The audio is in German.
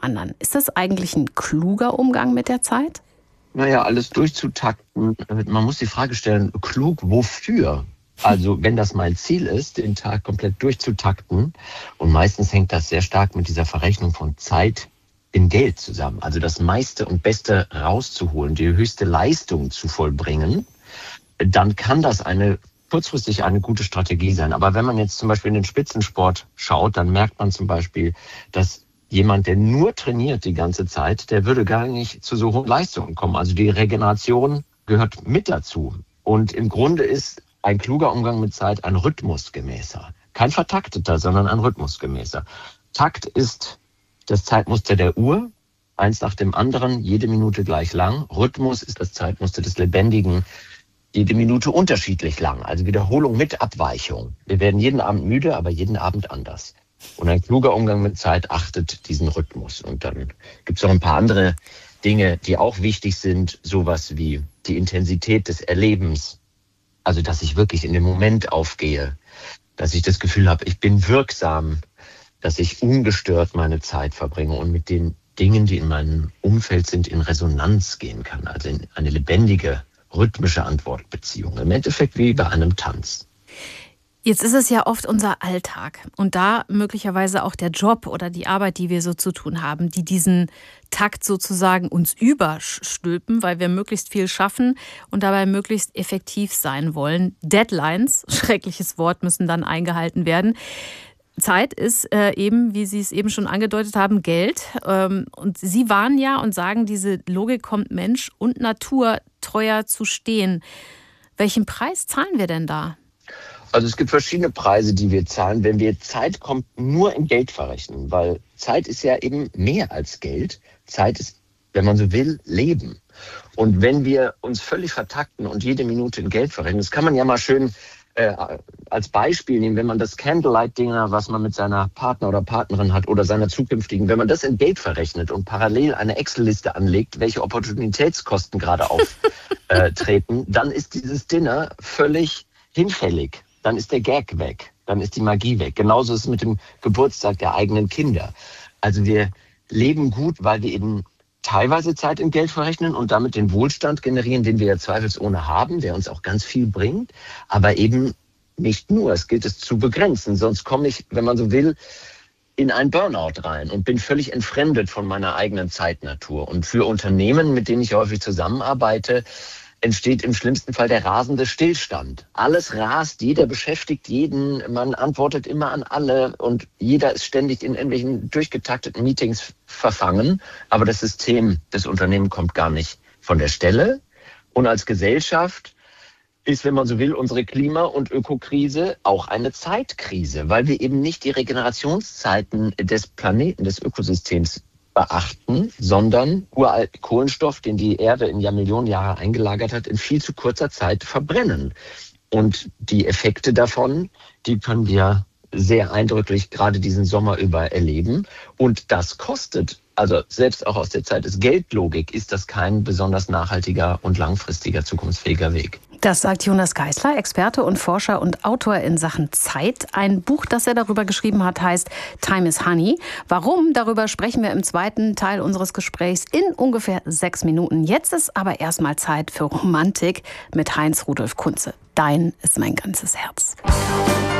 anderen. Ist das eigentlich ein kluger Umgang mit der Zeit? Naja, alles durchzutakten. Man muss die Frage stellen, klug wofür? Also wenn das mein Ziel ist, den Tag komplett durchzutakten, und meistens hängt das sehr stark mit dieser Verrechnung von Zeit in Geld zusammen, also das meiste und Beste rauszuholen, die höchste Leistung zu vollbringen, dann kann das kurzfristig eine gute Strategie sein. Aber wenn man jetzt zum Beispiel in den Spitzensport schaut, dann merkt man zum Beispiel, dass jemand, der nur trainiert die ganze Zeit, der würde gar nicht zu so hohen Leistungen kommen. Also die Regeneration gehört mit dazu. Und im Grunde ist ein kluger Umgang mit Zeit ein rhythmusgemäßer. Kein vertakteter, sondern ein rhythmusgemäßer. Takt ist das Zeitmuster der Uhr, eins nach dem anderen, jede Minute gleich lang. Rhythmus ist das Zeitmuster des Lebendigen, jede Minute unterschiedlich lang. Also Wiederholung mit Abweichung. Wir werden jeden Abend müde, aber jeden Abend anders. Und ein kluger Umgang mit Zeit achtet diesen Rhythmus. Und dann gibt es noch ein paar andere Dinge, die auch wichtig sind, sowas wie die Intensität des Erlebens. Also, dass ich wirklich in den Moment aufgehe, dass ich das Gefühl habe, ich bin wirksam, dass ich ungestört meine Zeit verbringe und mit den Dingen, die in meinem Umfeld sind, in Resonanz gehen kann. Also in eine lebendige, rhythmische Antwortbeziehung. Im Endeffekt wie bei einem Tanz. Jetzt ist es ja oft unser Alltag und da möglicherweise auch der Job oder die Arbeit, die wir so zu tun haben, die diesen Takt sozusagen uns überstülpen, weil wir möglichst viel schaffen und dabei möglichst effektiv sein wollen. Deadlines, schreckliches Wort, müssen dann eingehalten werden. Zeit ist eben, wie Sie es eben schon angedeutet haben, Geld. Und Sie warnen ja und sagen, diese Logik kommt Mensch und Natur teuer zu stehen. Welchen Preis zahlen wir denn da? Also es gibt verschiedene Preise, die wir zahlen, wenn wir Zeit nur in Geld verrechnen, weil Zeit ist ja eben mehr als Geld. Zeit ist, wenn man so will, Leben. Und wenn wir uns völlig vertakten und jede Minute in Geld verrechnen, das kann man ja mal schön als Beispiel nehmen, wenn man das Candlelight-Dinner, was man mit seiner Partner oder Partnerin hat oder seiner zukünftigen, wenn man das in Geld verrechnet und parallel eine Excel-Liste anlegt, welche Opportunitätskosten gerade auftreten, dann ist dieses Dinner völlig hinfällig. Dann ist der Gag weg, dann ist die Magie weg. Genauso ist es mit dem Geburtstag der eigenen Kinder. Also wir leben gut, weil wir eben teilweise Zeit in Geld verrechnen und damit den Wohlstand generieren, den wir ja zweifelsohne haben, der uns auch ganz viel bringt, aber eben nicht nur. Es gilt es zu begrenzen, sonst komme ich, wenn man so will, in ein Burnout rein und bin völlig entfremdet von meiner eigenen Zeitnatur. Und für Unternehmen, mit denen ich häufig zusammenarbeite, entsteht im schlimmsten Fall der rasende Stillstand. Alles rast, jeder beschäftigt jeden, man antwortet immer an alle und jeder ist ständig in irgendwelchen durchgetakteten Meetings verfangen. Aber das System des Unternehmens kommt gar nicht von der Stelle. Und als Gesellschaft ist, wenn man so will, unsere Klima- und Ökokrise auch eine Zeitkrise, weil wir eben nicht die Regenerationszeiten des Planeten, des Ökosystems beachten, sondern uralten Kohlenstoff, den die Erde in Millionen Jahre eingelagert hat, in viel zu kurzer Zeit verbrennen. Und die Effekte davon, die können wir sehr eindrücklich gerade diesen Sommer über erleben. Und das kostet, also selbst auch aus der Zeit des Geldlogik, ist das kein besonders nachhaltiger und langfristiger zukunftsfähiger Weg. Das sagt Jonas Geisler, Experte und Forscher und Autor in Sachen Zeit. Ein Buch, das er darüber geschrieben hat, heißt Time is Honey. Warum? Darüber sprechen wir im zweiten Teil unseres Gesprächs in ungefähr 6 Minuten. Jetzt ist aber erstmal Zeit für Romantik mit Heinz Rudolf Kunze. Dein ist mein ganzes Herz.